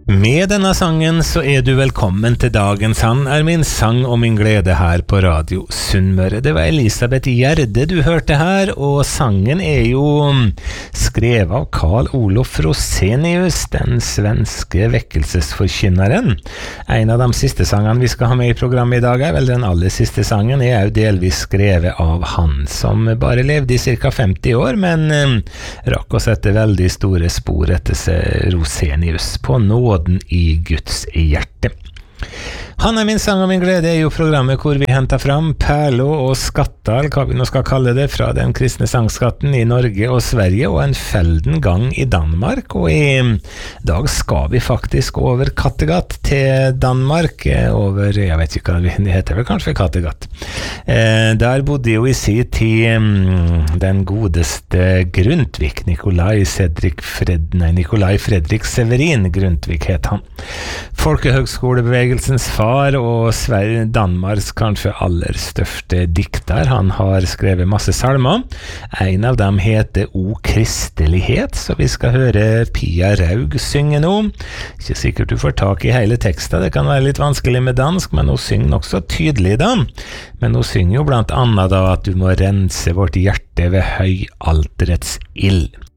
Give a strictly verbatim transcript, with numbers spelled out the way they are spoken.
Med denne sangen så er du velkommen til dagens Han er min sang og min glede her på Radio Sunnmøre. Det var Elisabeth Gjerde du hørte her, og sangen er jo skrevet av Carl Olof Rosenius, den svenske vekkelsesforkynneren. En av de siste sangene vi skal ha med i programmet i dag er vel den aller siste sangen, er jo delvis skrevet av han som bare levde i cirka femti år, men eh, rakk å sette veldig store spor etter seg Rosenius på nåden i Guds hjerte. Han er min sang og min glede er jo programmet hvor vi henter fram perler og skatter, hva vi nå skal kalle det, fra den kristne sangskatten i Norge og Sverige, og en felden gang i Danmark, og i dag skal vi faktisk over Kattegat til Danmark, over, jeg vet ikke hva det heter, vel kanskje Kattegat. Eh, der bodde jo i sin tid den godeste Grundtvig, Nikolai Cedric Fred, nei, Nikolai Fredrik Severin Grundtvig het han. Folkehøgskolebevegelsens far og Sverige Danmarks kanskje aller største dikter. Han har skrevet masse salmer. En av dem heter O Kristelighet, så vi skal høre Pia Raug synge nå. Ikke sikkert du får tak i hele teksten, det kan være litt vanskelig med dansk, men hun synger nok så tydelig da. Men hun synger jo blant annet da at du må rense vårt hjerte ved høyalterets ild.